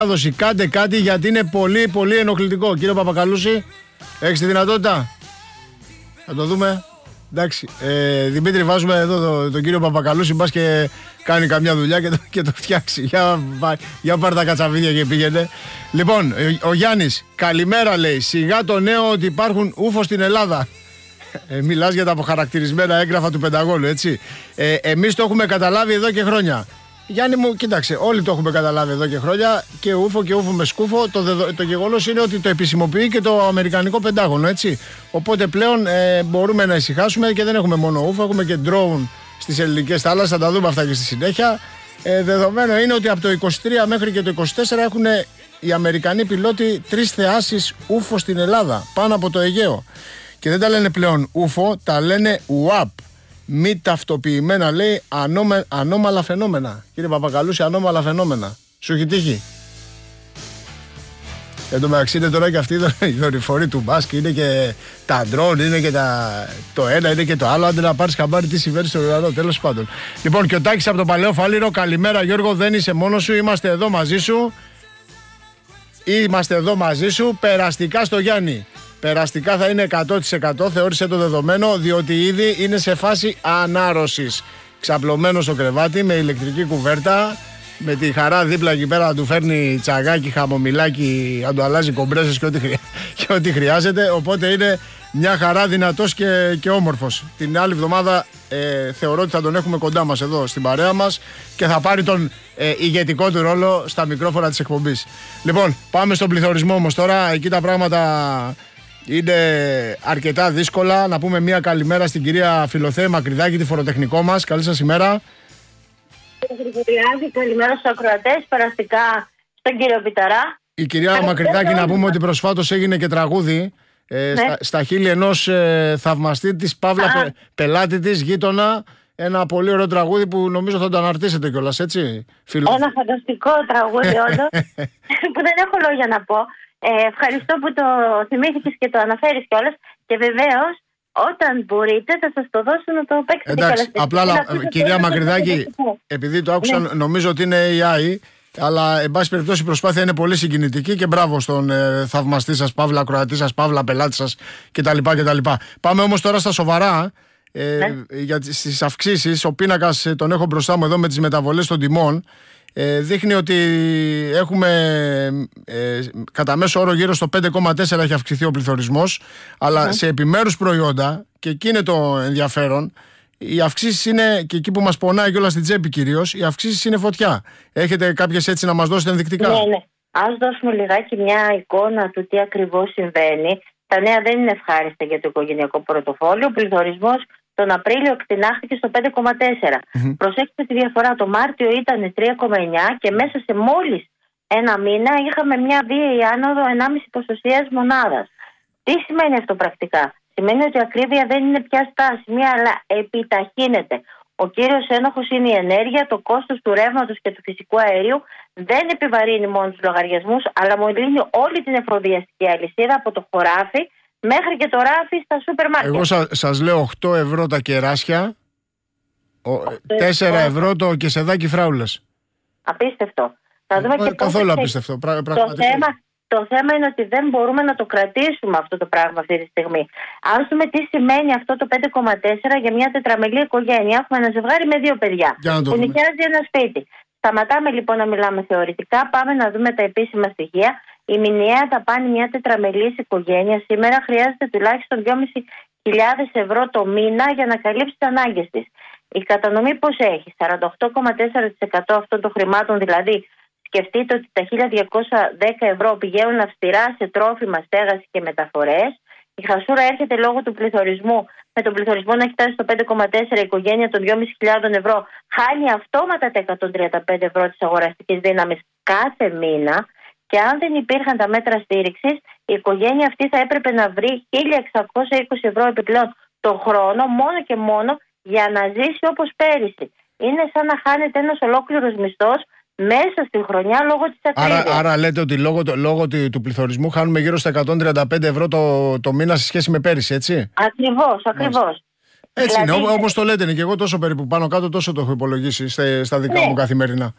Κάντε κάτι γιατί είναι πολύ πολύ ενοχλητικό. Κύριε Παπακαλούση, έχεις τη δυνατότητα? Θα το δούμε. Εντάξει, Δημήτρη, βάζουμε εδώ τον κύριο Παπακαλούση, μπας και κάνει καμιά δουλειά και το φτιάξει. Για πάρε τα κατσαβίδια και πήγαινε. Λοιπόν, ο Γιάννης, καλημέρα λέει. Σιγά το νέο ότι υπάρχουν ούφο στην Ελλάδα. Μιλάς για τα αποχαρακτηρισμένα έγγραφα του Πενταγώνου, έτσι. Εμείς το έχουμε καταλάβει εδώ και χρόνια. Γιάννη μου, κοίταξε, όλοι το έχουμε καταλάβει εδώ και χρόνια. Και ούφο με σκούφο. Το γεγονός είναι ότι το επισημοποιεί και το Αμερικανικό Πεντάγωνο, έτσι. Οπότε πλέον μπορούμε να ησυχάσουμε και δεν έχουμε μόνο ούφο, έχουμε και drone στις ελληνικές θάλασσες. Θα τα δούμε αυτά και στη συνέχεια. Δεδομένο είναι ότι από το 23 μέχρι και το 24 έχουν οι Αμερικανοί πιλότοι 3 θεάσεις ούφο στην Ελλάδα, πάνω από το Αιγαίο. Και δεν τα λένε πλέον ούφο, τα λένε UAP. Μη ταυτοποιημένα, λέει, ανώμαλα φαινόμενα. Κύριε Παπακαλούση, ανώμαλα φαινόμενα. Σου έχει τύχει? Εν τω μεταξύ είναι τώρα και αυτοί οι δορυφοροί του Μπάσκ, είναι και τα ντρόν, είναι και το ένα, είναι και το άλλο. Άντε να πάρεις χαμπάρι τι συμβαίνει στον ουρανό, τέλος πάντων. Λοιπόν, και ο Τάκης από το Παλαιό Φάληρο, καλημέρα Γιώργο, δεν είσαι μόνος σου, είμαστε εδώ μαζί σου. Είμαστε εδώ μαζί σου, περαστικά στο Γιάννη. Περαστικά θα είναι 100%, θεώρησε το δεδομένο, διότι ήδη είναι σε φάση ανάρρωσης. Ξαπλωμένο στο κρεβάτι με ηλεκτρική κουβέρτα, με τη χαρά δίπλα εκεί πέρα να του φέρνει τσαγάκι, χαμομηλάκι, να του αλλάζει κομπρέσες και ό,τι χρειάζεται. Οπότε είναι μια χαρά, δυνατός και όμορφος. Την άλλη εβδομάδα θεωρώ ότι θα τον έχουμε κοντά μας εδώ στην παρέα μας και θα πάρει τον ηγετικό του ρόλο στα μικρόφωνα της εκπομπής. Λοιπόν, πάμε στον πληθωρισμό όμως τώρα. Εκεί τα πράγματα είναι αρκετά δύσκολα. Να πούμε μια καλημέρα στην κυρία Φιλοθέα Μακρυδάκη, τη φοροτεχνικό μας. Καλή σας ημέρα. Καλημέρα στους ακροατές, περαστικά στον κύριο Πιταρά. Η κυρία Μακρυδάκη, να πούμε ότι προσφάτως έγινε και τραγούδι στα χείλη ενός θαυμαστή της, παύλα πελάτη της, γείτονα. Ένα πολύ ωραίο τραγούδι που νομίζω θα το αναρτήσετε κιόλας, έτσι. Ένα φανταστικό τραγούδι όλο που δεν έχω λόγια να πω. Ευχαριστώ που το θυμήθηκες και το αναφέρεις κιόλας. Και βεβαίως, όταν μπορείτε, θα σας το δώσω να το παίξετε. Εντάξει, απλά κυρία Μακρυδάκη, επειδή το άκουσα, νομίζω ότι είναι AI, αλλά εν πάση περιπτώσει η προσπάθεια είναι πολύ συγκινητική και μπράβο στον θαυμαστή σας, παύλα ακροατή σας, παύλα πελάτη σας κτλ. Πάμε όμως τώρα στα σοβαρά. Για στις αυξήσεις, ο πίνακας τον έχω μπροστά μου εδώ με τις μεταβολές των τιμών. Δείχνει ότι έχουμε κατά μέσο όρο γύρω στο 5,4 έχει αυξηθεί ο πληθωρισμός, αλλά σε επιμέρους προϊόντα, και εκεί είναι το ενδιαφέρον, οι αυξήσεις είναι, και εκεί που μας πονάει κιόλας στην τσέπη κυρίως, οι αυξήσεις είναι φωτιά. Έχετε κάποιες έτσι να μας δώσετε ενδεικτικά? Ναι. Ας δώσουμε λιγάκι μια εικόνα του τι ακριβώς συμβαίνει. Τα νέα δεν είναι ευχάριστα για το οικογενειακό πορτοφόλιο. Ο πληθωρισμός τον Απρίλιο εκτινάχθηκε στο 5,4. Προσέξτε τη διαφορά. Το Μάρτιο ήταν 3,9 και μέσα σε μόλις ένα μήνα είχαμε μια βίαιη άνοδο 1,5 ποσοστίας μονάδας. Τι σημαίνει αυτό πρακτικά? Σημαίνει ότι η ακρίβεια δεν είναι πια στάσιμη, αλλά επιταχύνεται. Ο κύριος ένοχος είναι η ενέργεια, το κόστος του ρεύματος και του φυσικού αερίου δεν επιβαρύνει μόνο τους λογαριασμούς, αλλά μολύνει όλη την εφοδιαστική αλυσίδα από το χωράφι μέχρι και το ράφι στα σούπερ μάρκετ. Εγώ σας λέω 8 ευρώ τα κεράσια, 4 ευρώ το κεσεδάκι φράουλες. Απίστευτο. Θα δούμε και καθόλου απίστευτο. Το θέμα είναι ότι δεν μπορούμε να το κρατήσουμε αυτό το πράγμα αυτή τη στιγμή. Αν δούμε τι σημαίνει αυτό το 5,4 για μια τετραμελή οικογένεια, έχουμε ένα ζευγάρι με 2 παιδιά που νοικιάζει ένα σπίτι. Σταματάμε λοιπόν να μιλάμε θεωρητικά, πάμε να δούμε τα επίσημα στοιχεία. Η μηνιαία δαπάνη μια τετραμελής οικογένεια σήμερα χρειάζεται τουλάχιστον 2.500 ευρώ το μήνα για να καλύψει τις ανάγκες της. Η κατανομή πώς έχει? 48,4% αυτών των χρημάτων, δηλαδή σκεφτείτε ότι τα 1.210 ευρώ πηγαίνουν αυστηρά σε τρόφιμα, στέγαση και μεταφορές. Η χασούρα έρχεται λόγω του πληθωρισμού. Με τον πληθωρισμό να έχει φτάσει στο 5,4, η οικογένεια των 2.500 ευρώ χάνει αυτόματα τα 135 ευρώ της αγοραστικής δύναμης κάθε μήνα. Και αν δεν υπήρχαν τα μέτρα στήριξης, η οικογένεια αυτή θα έπρεπε να βρει 1.620 ευρώ επιπλέον το χρόνο, μόνο και μόνο για να ζήσει όπως πέρυσι. Είναι σαν να χάνεται ένας ολόκληρος μισθός μέσα στη χρονιά λόγω της ακρίβειας. Άρα λέτε ότι λόγω του πληθωρισμού χάνουμε γύρω στα 135 ευρώ το μήνα σε σχέση με πέρυσι, έτσι? Ακριβώς. Έτσι δηλαδή, είναι, όπως το λέτε, είναι και εγώ τόσο περίπου πάνω κάτω τόσο το έχω υπολογίσει στα δικά μου καθημερινά.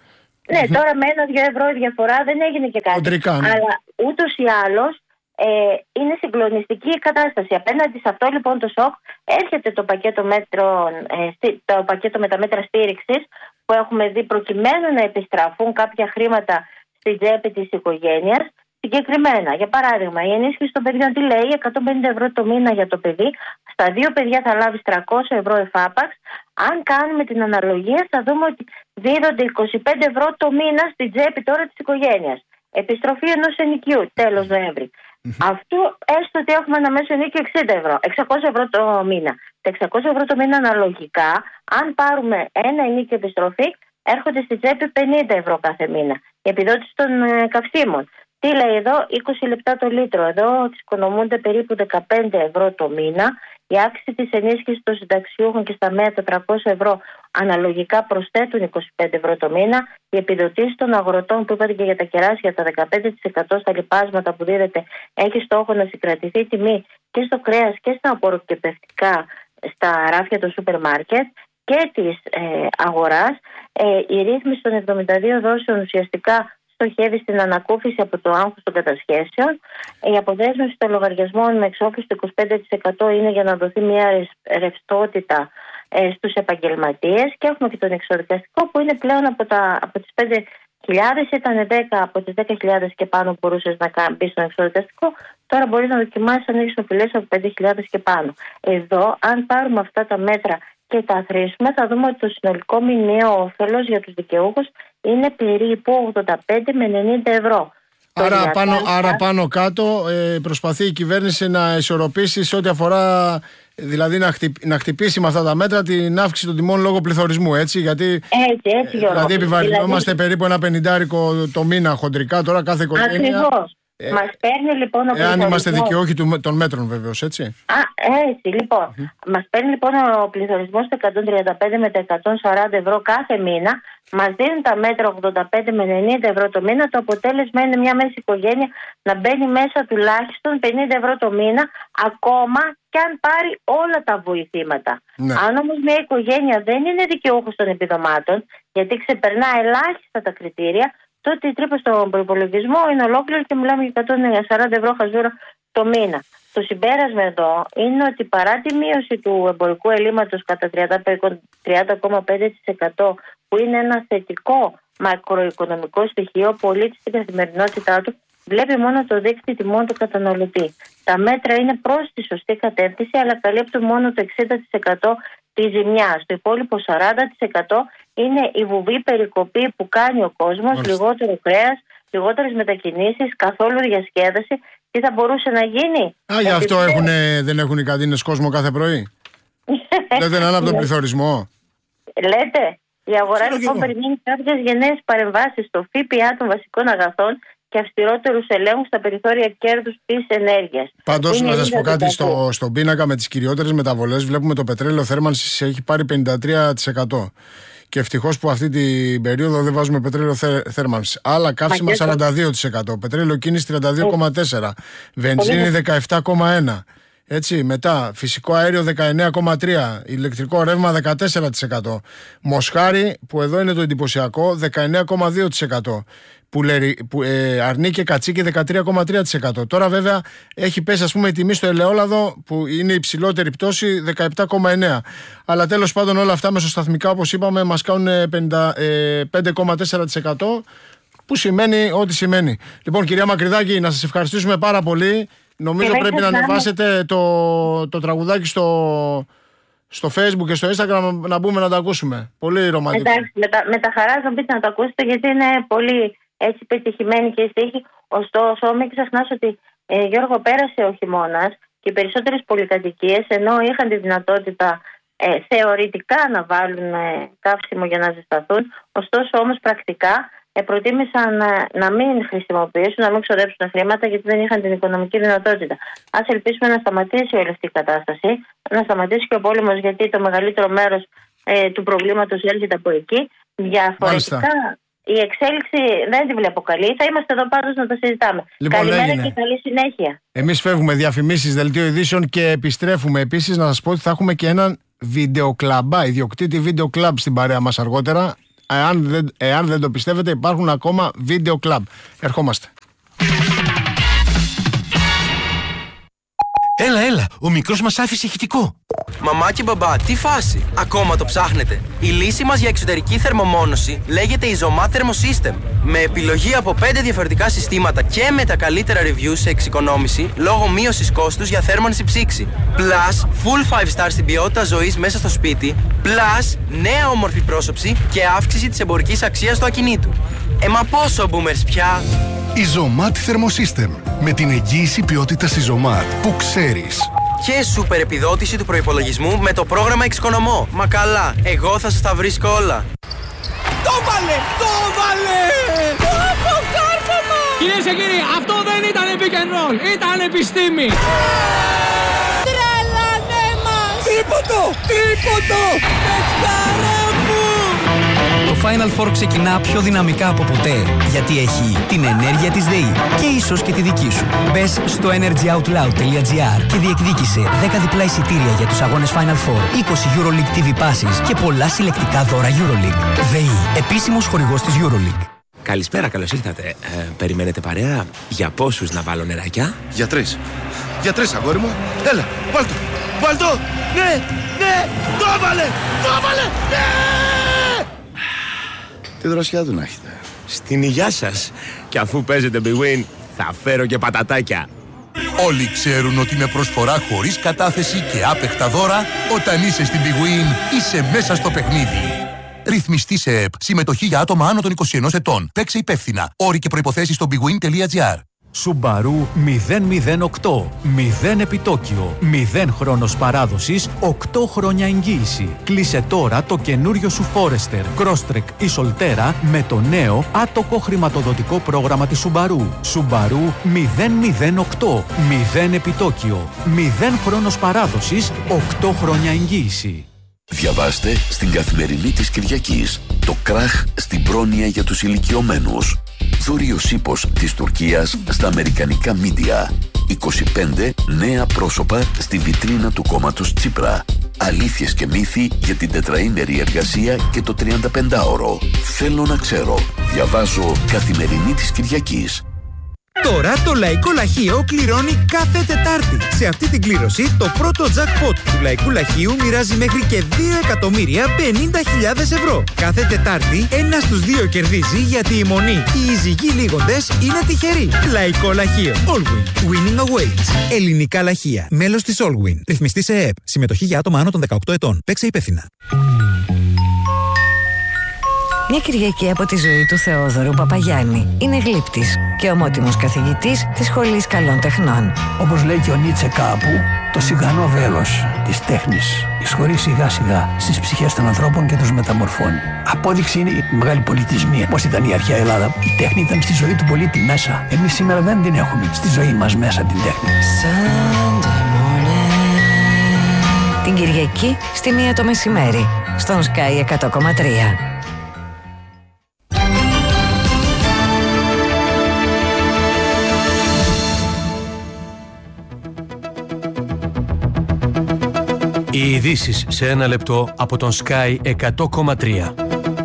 Ναι, τώρα με 1-2 ευρώ η διαφορά δεν έγινε και κάτι. Κοντρικά, ναι. Αλλά ούτως ή άλλως είναι συγκλονιστική η κατάσταση. Απέναντι σε αυτό λοιπόν το σοκ έρχεται το πακέτο μέτρων, το πακέτο με τα μέτρα στήριξης που έχουμε δει προκειμένου να επιστραφούν κάποια χρήματα στην τσέπη της οικογένειας. Συγκεκριμένα, για παράδειγμα, η ενίσχυση των παιδιών τι λέει, 150 ευρώ το μήνα για το παιδί, στα 2 παιδιά θα λάβεις 300 ευρώ εφάπαξ. Αν κάνουμε την αναλογία, θα δούμε ότι δίδονται 25 ευρώ το μήνα στην τσέπη τώρα της οικογένειας. Επιστροφή ενός ενοικιού, τέλος Νοέμβρη. Αυτό έστω ότι έχουμε ένα μέσο ενοίκιο 60 ευρώ, 600 ευρώ το μήνα. Τα 600 ευρώ το μήνα αναλογικά, αν πάρουμε ένα ενοίκιο επιστροφή, έρχονται στη τσέπη 50 ευρώ κάθε μήνα. Η επιδότηση των καυσίμων. Τι λέει εδώ, 20 λεπτά το λίτρο. Εδώ εξοικονομούνται περίπου 15 ευρώ το μήνα. Η αύξηση της ενίσχυσης των συνταξιούχων και στα ΜΕΑ 400 ευρώ αναλογικά προσθέτουν 25 ευρώ το μήνα. Οι επιδοτήσεις των αγροτών που είπατε και για τα κεράσια, τα 15% στα λιπάσματα που δίδεται, έχει στόχο να συγκρατηθεί η τιμή και στο κρέας και στα απορροκυπευτικά στα ράφια των σούπερ μάρκετ και της αγοράς. Η ρύθμιση των 72 δόσεων ουσιαστικά στοχεύει στην ανακούφιση από το άγχος των κατασχέσεων. Η αποδέσμευση των λογαριασμών με εξόφληση του 25% είναι για να δοθεί μια ρευστότητα στους επαγγελματίες. Και έχουμε και τον εξοδικαστικό που είναι πλέον από τις 5.000, ήταν 10, από τις 10.000 και πάνω μπορούσες να μπει στον εξοδικαστικό. Τώρα μπορείς να δοκιμάσεις αν έχεις οφειλές από 5.000 και πάνω. Εδώ, αν πάρουμε αυτά τα μέτρα και τα αθροίσουμε, θα δούμε ότι το συνολικό μηνιαίο όφελος για τους δικαιούχους είναι περίπου 85 με 90 ευρώ. Άρα πάνω κάτω προσπαθεί η κυβέρνηση να ισορροπήσει σε ό,τι αφορά, δηλαδή να χτυπήσει με αυτά τα μέτρα την αύξηση των τιμών λόγω πληθωρισμού, έτσι, γιατί έτσι, δηλαδή επιβαρυνόμαστε περίπου ένα 50 το μήνα χοντρικά τώρα κάθε οικογένεια. Ακριβώς. Μας παίρνει λοιπόν ο πληθωρισμός. Εάν είμαστε δικαιούχοι των μέτρων βεβαίως, έτσι. Έτσι λοιπόν. Μας παίρνει λοιπόν ο πληθωρισμός στα 135 με τα 140 ευρώ κάθε μήνα. Μας δίνουν τα μέτρα 85 με 90 ευρώ το μήνα. Το αποτέλεσμα είναι μια μέση οικογένεια να μπαίνει μέσα τουλάχιστον 50 ευρώ το μήνα, ακόμα και αν πάρει όλα τα βοηθήματα. Ναι. Αν όμως μια οικογένεια δεν είναι δικαιούχος των επιδομάτων, γιατί ξεπερνά ελάχιστα τα κριτήρια, τότε η τρύπα στον προϋπολογισμό είναι ολόκληρη και μιλάμε για 140 ευρώ χαζούρα το μήνα. Το συμπέρασμα εδώ είναι ότι παρά τη μείωση του εμπορικού ελλείμματος κατά 30,5%, που είναι ένα θετικό μακροοικονομικό στοιχείο, ο πολίτης στην καθημερινότητά του βλέπει μόνο το δείκτη τιμών του καταναλωτή. Τα μέτρα είναι προς τη σωστή κατεύθυνση, αλλά καλύπτουν μόνο το 60% της ζημιάς. Το υπόλοιπο 40% είναι η βουβή περικοπή που κάνει ο κόσμος, λιγότερο κρέας, λιγότερες μετακινήσεις, καθόλου διασκέδαση. Τι θα μπορούσε να γίνει? Γι' αυτό δεν έχουν οι καντίνες κόσμο κάθε πρωί. Λέτε να είναι από τον πληθωρισμό. Λέτε. Η αγορά λοιπόν περιμένει κάποιες γενναίες παρεμβάσεις στο ΦΠΑ των βασικών αγαθών και αυστηρότερους ελέγχους στα περιθώρια κέρδους της ενέργειας. Πάντως, να σας πω κάτι, στον πίνακα με τις κυριότερες μεταβολές βλέπουμε το πετρέλαιο θέρμανσης έχει πάρει 53%. Και ευτυχώς που αυτή την περίοδο δεν βάζουμε πετρέλαιο θέρμανσης. Άλλα καύσιμα 42%, πετρέλαιο κίνηση 32,4%, βενζίνη 17,1%. Έτσι, μετά φυσικό αέριο 19,3%, ηλεκτρικό ρεύμα 14%, μοσχάρι που εδώ είναι το εντυπωσιακό 19,2%, αρνί και κατσίκι 13,3%. Τώρα βέβαια έχει πέσει ας πούμε η τιμή στο ελαιόλαδο που είναι η υψηλότερη πτώση 17,9%. Αλλά τέλος πάντων όλα αυτά μεσοσταθμικά όπως είπαμε μας κάνουν 5,4%, που σημαίνει ό,τι σημαίνει. Λοιπόν κυρία Μακρυδάκη, να σας ευχαριστήσουμε πάρα πολύ. Νομίζω πρέπει να ανεβάσετε το τραγουδάκι στο Facebook και στο Instagram να μπούμε να το ακούσουμε. Πολύ ρομαντικό. Εντάξει, με τα χαράς να πείτε να το ακούσετε, γιατί είναι πολύ έτσι πετυχημένη και η στίχη. Ωστόσο, μην ξεχνάς ότι Γιώργο, πέρασε ο χειμώνας και οι περισσότερες πολυκατοικίες, ενώ είχαν τη δυνατότητα θεωρητικά να βάλουν καύσιμο για να ζεσταθούν, ωστόσο όμως πρακτικά προτίμησαν να μην χρησιμοποιήσουν, να μην ξοδέψουν χρήματα, γιατί δεν είχαν την οικονομική δυνατότητα. Ας ελπίσουμε να σταματήσει όλη αυτή η κατάσταση, να σταματήσει και ο πόλεμος, γιατί το μεγαλύτερο μέρος του προβλήματος έρχεται από εκεί. Διαφορετικά, η εξέλιξη δεν τη βλέπω καλή. Θα είμαστε εδώ πάντως να τα συζητάμε. Λοιπόν, καλημέρα και καλή συνέχεια. Εμείς φεύγουμε, διαφημίσεις, δελτίο ειδήσεων και επιστρέφουμε. Επίσης, να σας πω ότι θα έχουμε και έναν βιντεοκλαμπά, ιδιοκτήτη βίντεο κλαμπ στην παρέα μας αργότερα. εάν δεν το πιστεύετε, υπάρχουν ακόμα βίντεο κλαμπ. Ερχόμαστε. Έλα, ο μικρός μας άφησε ηχητικό. Μαμά και μπαμπά, τι φάση, ακόμα το ψάχνετε? Η λύση μας για εξωτερική θερμομόνωση λέγεται Isomat Thermosystem. Με επιλογή από 5 διαφορετικά συστήματα και με τα καλύτερα reviews σε εξοικονόμηση λόγω μείωσης κόστους για θέρμανση ψήξη. Plus, full 5 star στην ποιότητα ζωής μέσα στο σπίτι. Plus, νέα όμορφη πρόσωψη και αύξηση της εμπορικής αξίας του ακινήτου. Μα πόσο boomers πια? Isomat Thermosystem. Με την εγγύηση ποιότητας Isomat που ξέρεις. Και σούπερ επιδότηση του προϋπολογισμού με το πρόγραμμα Εξοικονομώ. Μα καλά, εγώ θα σας τα βρίσκω όλα. Το βάλε! Αποκάρφωμα! Κυρίες και κύριοι, αυτό δεν ήταν pick and roll, ήταν επιστήμη! Τρελανέ μας! Τρίποντο! Παιδιάρα μου! Το Final Four ξεκινά πιο δυναμικά από ποτέ, γιατί έχει την ενέργεια της ΔΕΗ και ίσως και τη δική σου. Μπες στο energyoutloud.gr και διεκδίκησε 10 διπλά εισιτήρια για τους αγώνες Final Four, 20 EuroLeague TV passes και πολλά συλλεκτικά δώρα EuroLeague. ΔΕΗ, επίσημος χορηγός της EuroLeague. Καλησπέρα, καλώς ήρθατε. Περιμένετε παρέα? Για πόσους να βάλω νεράκια? Για 3. Για 3, αγόρι μου. Έλα, βάλ' το. Ναι, το έβαλε, ναι! Τι δροσιά του να έχετε. Στην υγειά σας. Και αφού παίζετε Big Win, θα φέρω και πατατάκια. Όλοι ξέρουν ότι με προσφορά χωρίς κατάθεση και άπεχτα δώρα, όταν είσαι στην Big Win, είσαι μέσα στο παιχνίδι. Ρυθμιστή σε ΕΠ. Συμμετοχή για άτομα άνω των 21 ετών. Παίξε υπεύθυνα. Όροι και προϋποθέσεις στο bigwin.gr. Subaru 008. 0 επιτόκιο. 0 χρόνος παράδοσης. 8 χρόνια εγγύηση. Κλείσε τώρα το καινούριο σου Forester, Crosstrek ή Solterra με το νέο άτοκο χρηματοδοτικό πρόγραμμα της Subaru. Subaru 008. 0 επιτόκιο. 0 χρόνος παράδοσης. 8 χρόνια εγγύηση. Διαβάστε στην Καθημερινή της Κυριακής το κράχ στην πρόνοια για τους ηλικιωμένους. Δούριος ύπος της Τουρκίας στα αμερικανικά μίντια. 25 νέα πρόσωπα στη βιτρίνα του κόμματος Τσίπρα. Αλήθειες και μύθοι για την τετραήμερη εργασία και το 35ωρο. Θέλω να ξέρω. Διαβάζω Καθημερινή της Κυριακής. Τώρα το Λαϊκό Λαχείο κληρώνει κάθε Τετάρτη. Σε αυτή την κλήρωση το πρώτο jackpot του Λαϊκού Λαχείου μοιράζει μέχρι και 2.050.000 ευρώ. Κάθε Τετάρτη ένας στους δύο κερδίζει, γιατί η μονή οι ζυγοί λίγοντες είναι τυχεροί. Λαϊκό Λαχείο. Allwin. Winning awaits. Ελληνικά λαχεία. Μέλος της Allwin. Ρυθμιστή σε ΕΕΠ. Συμμετοχή για άτομα άνω των 18 ετών. Παίξε υπεύθυνα. Μια Κυριακή από τη ζωή του Θεόδωρου Παπαγιάννη. Είναι γλύπτης και ομότιμος καθηγητής της Σχολής Καλών Τεχνών. Όπως λέει και ο Νίτσε κάπου, το σιγανό βέλος της τέχνης εισχωρεί σιγά σιγά στις ψυχές των ανθρώπων και τους μεταμορφώνει. Απόδειξη είναι η μεγάλη πολιτισμία. Πώς ήταν η αρχαία Ελλάδα. Η τέχνη ήταν στη ζωή του πολίτη μέσα. Εμείς σήμερα δεν την έχουμε στη ζωή μας μέσα την τέχνη. Την Κυριακή στη 1 το μεσημέρι στον Sky 100,3. Οι ειδήσεις σε 1 λεπτό από τον Sky 100,3.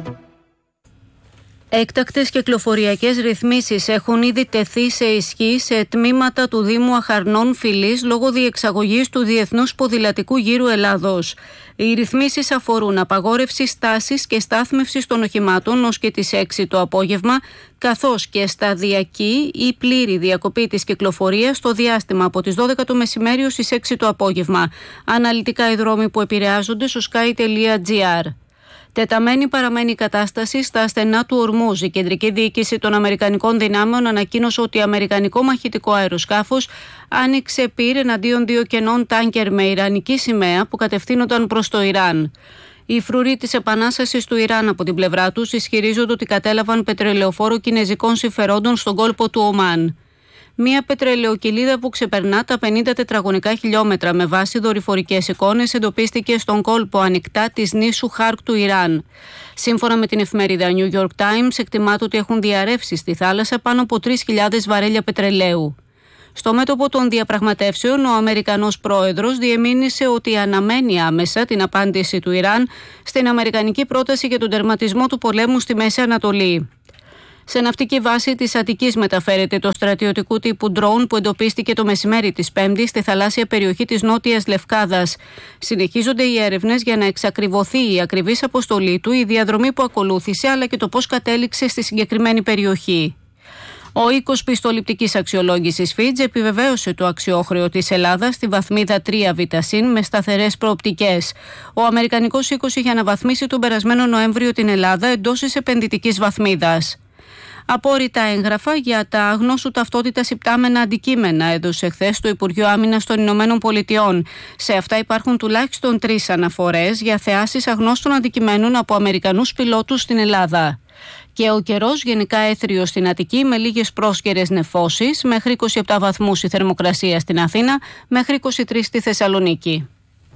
Έκτακτες κυκλοφοριακές ρυθμίσεις έχουν ήδη τεθεί σε ισχύ σε τμήματα του Δήμου Αχαρνών Φυλής λόγω διεξαγωγής του Διεθνούς Ποδηλατικού Γύρου Ελλάδος. Οι ρυθμίσεις αφορούν απαγόρευση στάσης και στάθμευσης των οχημάτων ως και τις 6 το απόγευμα, καθώς και σταδιακή ή πλήρη διακοπή της κυκλοφορίας στο διάστημα από τις 12 το μεσημέρι ως τις 6 το απόγευμα. Αναλυτικά οι δρόμοι που επηρεάζονται στο sky.gr. Τεταμένη παραμένει η κατάσταση στα ασθενά του Ορμούζ. Η κεντρική διοίκηση των Αμερικανικών δυνάμεων ανακοίνωσε ότι αμερικανικό μαχητικό αεροσκάφος άνοιξε πυρ εναντίον 2 κενών τάνκερ με ιρανική σημαία που κατευθύνονταν προς το Ιράν. Οι φρουροί της Επανάστασης του Ιράν από την πλευρά τους ισχυρίζονται ότι κατέλαβαν πετρελαιοφόρο κινεζικών συμφερόντων στον κόλπο του Ομάν. Μία πετρελαιοκυλίδα που ξεπερνά τα 50 τετραγωνικά χιλιόμετρα με βάση δορυφορικές εικόνες εντοπίστηκε στον κόλπο ανοιχτά της νήσου Χάρκ του Ιράν. Σύμφωνα με την εφημερίδα New York Times, εκτιμάται ότι έχουν διαρρεύσει στη θάλασσα πάνω από 3.000 βαρέλια πετρελαίου. Στο μέτωπο των διαπραγματεύσεων, ο Αμερικανός πρόεδρος διεμήνυσε ότι αναμένει άμεσα την απάντηση του Ιράν στην αμερικανική πρόταση για τον τερματισμό του πολέμου στη Μέση Ανατολή. Σε ναυτική βάση της Αττικής μεταφέρεται το στρατιωτικού τύπου ντρόουν που εντοπίστηκε το μεσημέρι της Πέμπτης στη θαλάσσια περιοχή της Νότιας Λευκάδας. Συνεχίζονται οι έρευνες για να εξακριβωθεί η ακριβής αποστολή του, η διαδρομή που ακολούθησε αλλά και το πώς κατέληξε στη συγκεκριμένη περιοχή. Ο οίκος πιστοληπτικής αξιολόγησης Fitch επιβεβαίωσε το αξιόχρεο της Ελλάδας στη βαθμίδα 3β+ με σταθερές προοπτικές. Ο Αμερικανικός οίκος είχε αναβαθμίσει τον περασμένο Νοέμβριο την Ελλάδα εντός της επενδυτικής βαθμίδας. Απόρριτα έγγραφα για τα αγνώσου ταυτότητας υπτάμενα αντικείμενα έδωσε χθες το Υπουργείο Άμυνας των Ηνωμένων Πολιτειών. Σε αυτά υπάρχουν τουλάχιστον 3 αναφορές για θεάσεις αγνώστων αντικειμένων από Αμερικανούς πιλότους στην Ελλάδα. Και ο καιρός γενικά έθριος στην Αττική με λίγες πρόσκαιρες νεφώσεις, μέχρι 27 βαθμούς η θερμοκρασία στην Αθήνα, μέχρι 23 στη Θεσσαλονίκη.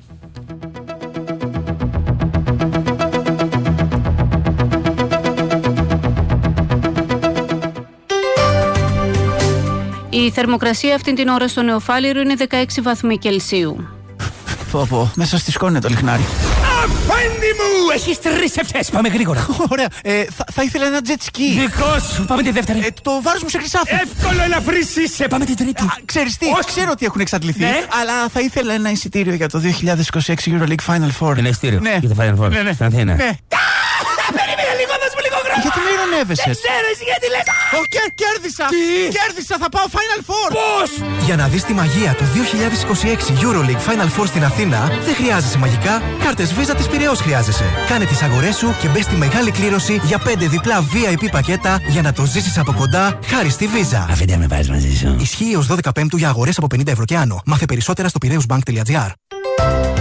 Η θερμοκρασία αυτή την ώρα στο Νεοφάλιρο είναι 16 βαθμοί Κελσίου. Πω, μέσα στη σκόνη είναι το λιχνάρι. Αφέντη μου! Έχεις 3 ευχές, πάμε γρήγορα. Ωραία, θα ήθελα ένα jet ski. Δικό σου, πάμε τη δεύτερη. Το βάρος μου σε χρυσάφι. Εύκολο, ελαφρύς είσαι, πάμε την τρίτη. Ξέρεις τι, ξέρω ότι έχουν εξαντληθεί, ναι, αλλά θα ήθελα ένα εισιτήριο για το 2026 EuroLeague Final Four. Ένα εισιτήριο για το Final Four, στην Αθήνα. Ναι. Περίμενε λίγο, δώσ' μου λίγο χρόνο. Γιατί με ειρωνεύεσαι? Δεν ξέρω εσύ γιατί λες. Κέρδισα! Τι? Κέρδισα, θα πάω Final Four! Πώς? Για να δεις τη μαγεία του 2026 EuroLeague Final Four στην Αθήνα, δεν χρειάζεσαι μαγικά, κάρτες Visa της Πειραιώς χρειάζεσαι. Κάνε τις αγορές σου και μπες στη μεγάλη κλήρωση για 5 διπλά VIP πακέτα για να το ζήσεις από κοντά χάρη στη Visa. Αφέντη, με βάζεις μαζί σου. Ισχύει ως 12 Πέμπτου για αγορές από 50 ευρώ και άνω. Μάθε περισσότερα στο piraeusbank.gr.